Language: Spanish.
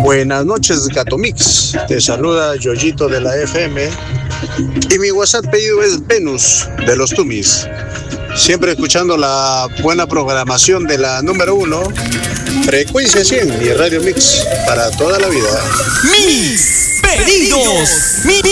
Buenas noches, Gato Mix. Te saluda Yoyito de la FM. Y mi WhatsApp pedido es Venus de los Tumis. Siempre escuchando la buena programación de la número 1, Frecuencia 100 y Radio Mix para toda la vida. Mis pedidos.